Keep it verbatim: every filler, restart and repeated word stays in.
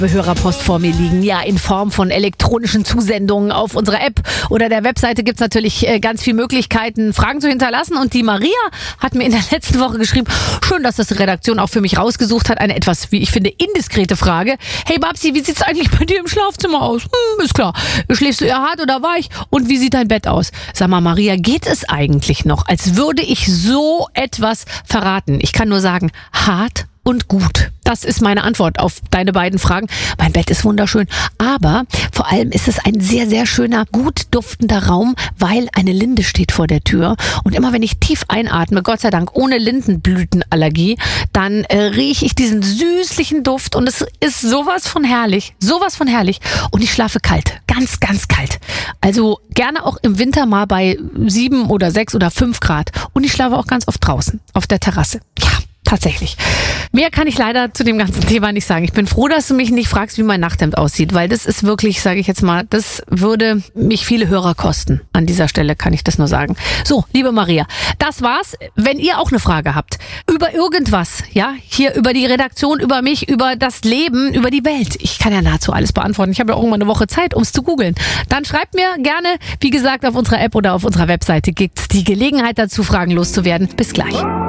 Hörerpost vor mir liegen, ja, in Form von elektronischen Zusendungen auf unserer App oder der Webseite gibt es natürlich äh, ganz viele Möglichkeiten, Fragen zu hinterlassen, und die Maria hat mir in der letzten Woche geschrieben, schön, dass das die Redaktion auch für mich rausgesucht hat, eine etwas, wie ich finde, indiskrete Frage. Hey Babsi, wie sieht's eigentlich bei dir im Schlafzimmer aus? Hm, ist klar. Schläfst du eher hart oder weich? Und wie sieht dein Bett aus? Sag mal, Maria, geht es eigentlich noch, als würde ich so etwas verraten? Ich kann nur sagen, hart und gut. Das ist meine Antwort auf deine beiden Fragen. Mein Bett ist wunderschön, aber vor allem ist es ein sehr, sehr schöner, gut duftender Raum, weil eine Linde steht vor der Tür. Und immer wenn ich tief einatme, Gott sei Dank ohne Lindenblütenallergie, dann äh, rieche ich diesen süßlichen Duft und es ist sowas von herrlich, sowas von herrlich. Und ich schlafe kalt, ganz, ganz kalt. Also gerne auch im Winter mal bei sieben oder sechs oder fünf Grad. Und ich schlafe auch ganz oft draußen, auf der Terrasse. Ja. Tatsächlich. Mehr kann ich leider zu dem ganzen Thema nicht sagen. Ich bin froh, dass du mich nicht fragst, wie mein Nachthemd aussieht, weil das ist wirklich, sage ich jetzt mal, das würde mich viele Hörer kosten. An dieser Stelle kann ich das nur sagen. So, liebe Maria, das war's. Wenn ihr auch eine Frage habt über irgendwas, ja, hier über die Redaktion, über mich, über das Leben, über die Welt, ich kann ja nahezu alles beantworten. Ich habe ja auch immer eine Woche Zeit, um es zu googeln. Dann schreibt mir gerne, wie gesagt, auf unserer App oder auf unserer Webseite gibt's die Gelegenheit dazu, Fragen loszuwerden. Bis gleich.